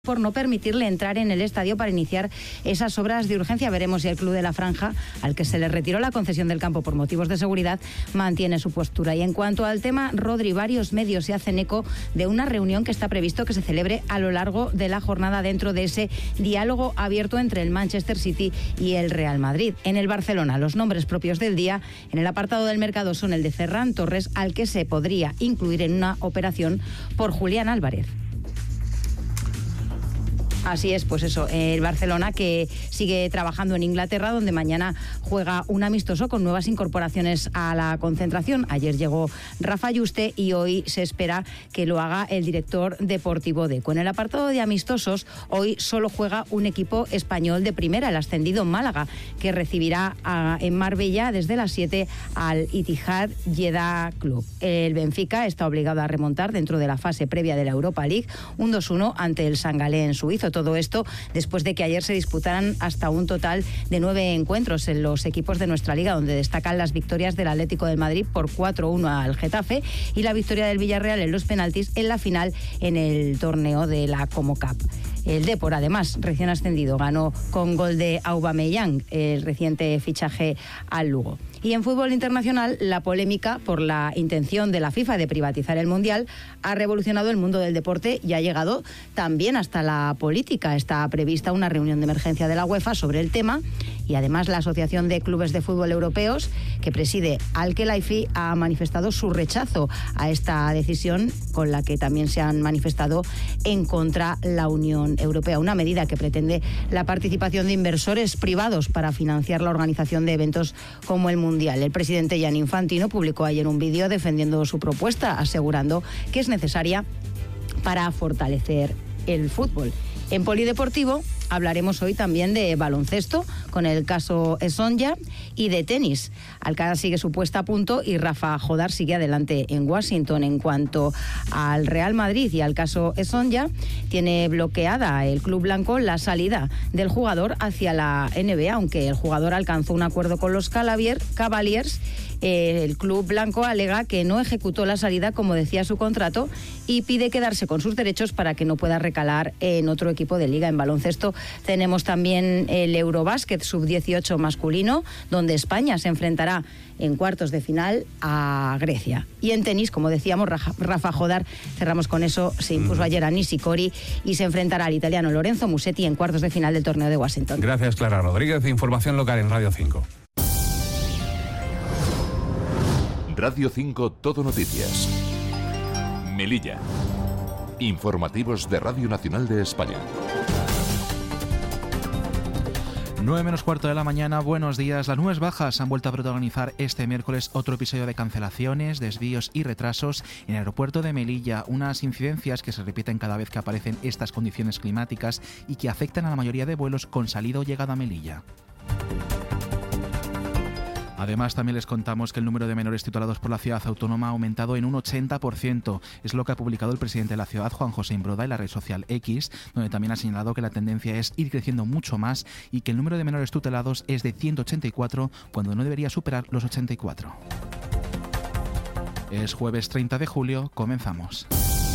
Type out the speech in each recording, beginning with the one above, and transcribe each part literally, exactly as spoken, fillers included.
por no permitirle entrar en el estadio para iniciar esas obras de urgencia. Veremos si el Club de la Franja, al que se le retiró la concesión del campo por motivos de seguridad, mantiene su postura. Y en cuanto al tema Rodri, varios medios se hacen eco de una reunión que está previsto que se celebre a lo largo de la jornada dentro de ese diálogo abierto entre el Manchester City y el Real Madrid. En el Barcelona, los nombres propios del día en el apartado del mercado son el de Ferran Torres, al que se podría incluir en una operación por Julián Álvarez. Así es, pues eso, el Barcelona que sigue trabajando en Inglaterra, donde mañana juega un amistoso con nuevas incorporaciones a la concentración. Ayer llegó Rafa Yuste y hoy se espera que lo haga el director deportivo Deco. En el apartado de amistosos, hoy solo juega un equipo español de primera, el ascendido Málaga, que recibirá a, en Marbella desde las siete al Itihad Jeddah Club. El Benfica está obligado a remontar dentro de la fase previa de la Europa League un dos uno ante el San Gallen suizo. Todo esto después de que ayer se disputaran hasta un total de nueve encuentros en los equipos de nuestra liga, donde destacan las victorias del Atlético de Madrid por cuatro uno al Getafe y la victoria del Villarreal en los penaltis en la final en el torneo de la Como Cup. El Depor, además, recién ascendido, ganó con gol de Aubameyang, el reciente fichaje al Lugo. Y en fútbol internacional, la polémica por la intención de la FIFA de privatizar el Mundial ha revolucionado el mundo del deporte y ha llegado también hasta la política. Está prevista una reunión de emergencia de la UEFA sobre el tema y además la Asociación de Clubes de Fútbol Europeos, que preside Al-Khelaifi, ha manifestado su rechazo a esta decisión, con la que también se han manifestado en contra la Unión Europea, una medida que pretende la participación de inversores privados para financiar la organización de eventos como el Mundial. El presidente Gianni Infantino publicó ayer un vídeo defendiendo su propuesta, asegurando que es necesaria para fortalecer el fútbol. En polideportivo hablaremos hoy también de baloncesto, con el caso Esonja, y de tenis. Alcaraz sigue su puesta a punto y Rafa Jodar sigue adelante en Washington. En cuanto al Real Madrid y al caso Esonja, tiene bloqueada el club blanco la salida del jugador hacia la N B A, aunque el jugador alcanzó un acuerdo con los Cavaliers. El club blanco alega que no ejecutó la salida como decía su contrato y pide quedarse con sus derechos para que no pueda recalar en otro equipo de liga. En baloncesto tenemos también el Eurobásquet sub dieciocho masculino, donde España se enfrentará en cuartos de final a Grecia. Y en tenis, como decíamos, Rafa Jodar, cerramos con eso, se impuso ayer a Nishikori y se enfrentará al italiano Lorenzo Musetti en cuartos de final del torneo de Washington. Gracias, Clara Rodríguez. Información local en Radio cinco. Radio cinco Todo Noticias. Melilla. Informativos de Radio Nacional de España. nueve menos cuarto de la mañana, buenos días. Las nubes bajas han vuelto a protagonizar este miércoles otro episodio de cancelaciones, desvíos y retrasos en el aeropuerto de Melilla, unas incidencias que se repiten cada vez que aparecen estas condiciones climáticas y que afectan a la mayoría de vuelos con salida o llegada a Melilla. Además, también les contamos que el número de menores titulados por la ciudad autónoma ha aumentado en un ochenta por ciento. Es lo que ha publicado el presidente de la ciudad, Juan José Imbroda, en la red social X, donde también ha señalado que la tendencia es ir creciendo mucho más y que el número de menores tutelados es de ciento ochenta y cuatro, cuando no debería superar los ochenta y cuatro. Es jueves treinta de julio, comenzamos.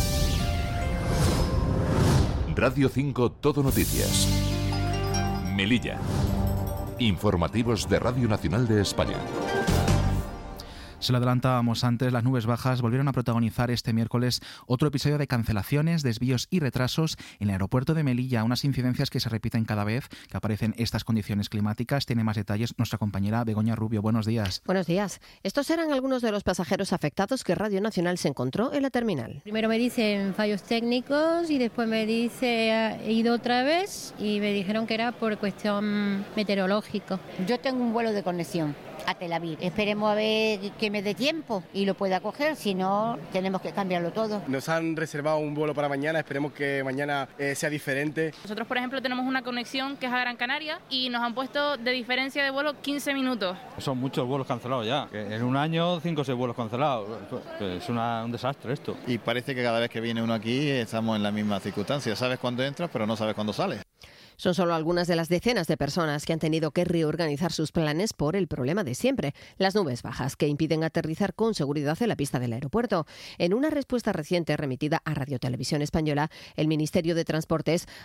Radio cinco Todo Noticias. Melilla. Informativos de Radio Nacional de España. Se lo adelantábamos antes, las nubes bajas volvieron a protagonizar este miércoles otro episodio de cancelaciones, desvíos y retrasos en el aeropuerto de Melilla, unas incidencias que se repiten cada vez que aparecen estas condiciones climáticas. Tiene más detalles nuestra compañera Begoña Rubio. Buenos días. Buenos días. Estos eran algunos de los pasajeros afectados que Radio Nacional se encontró en la terminal. Primero me dicen fallos técnicos y después me dice he ido otra vez y me dijeron que era por cuestión meteorológica. Yo tengo un vuelo de conexión a Tel Aviv. Esperemos a ver que me dé tiempo y lo pueda coger, si no tenemos que cambiarlo todo. Nos han reservado un vuelo para mañana, esperemos que mañana eh, sea diferente. Nosotros, por ejemplo, tenemos una conexión que es a Gran Canaria y nos han puesto de diferencia de vuelo quince minutos. Son muchos vuelos cancelados ya. En un año, cinco o seis vuelos cancelados. Es una, un desastre esto. Y parece que cada vez que viene uno aquí estamos en la misma circunstancia. Sabes cuándo entras, pero no sabes cuándo sales. Son solo algunas de las decenas de personas que han tenido que reorganizar sus planes por el problema de siempre, las nubes bajas que impiden aterrizar con seguridad en la pista del aeropuerto. En una respuesta reciente remitida a Radio Televisión Española, el Ministerio de Transportes